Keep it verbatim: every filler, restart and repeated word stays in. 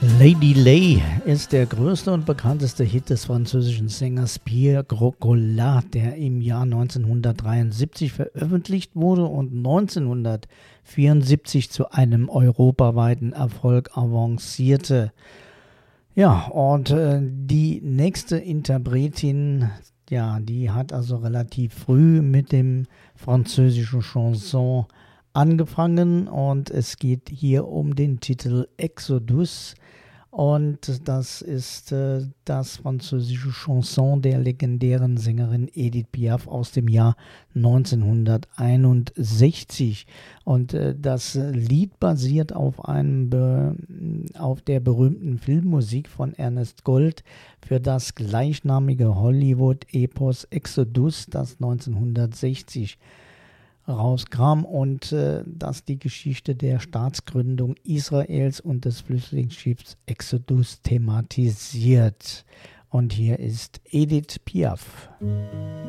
Lady Lay ist der größte und bekannteste Hit des französischen Sängers Pierre Gros-Colat, der im Jahr neunzehnhundertdreiundsiebzig veröffentlicht wurde und neunzehnhundertvierundsiebzig zu einem europaweiten Erfolg avancierte. Ja, und äh, die nächste Interpretin, ja, die hat also relativ früh mit dem französischen Chanson angefangen und es geht hier um den Titel Exodus. Und das ist äh, das französische Chanson der legendären Sängerin Edith Piaf aus dem Jahr neunzehnhunderteinundsechzig. Und äh, das Lied basiert auf, einem Be- auf der berühmten Filmmusik von Ernest Gold für das gleichnamige Hollywood-Epos Exodus, das neunzehnhundertsechzig rauskam und äh, das die Geschichte der Staatsgründung Israels und des Flüchtlingsschiffs Exodus thematisiert. Und hier ist Edith Piaf.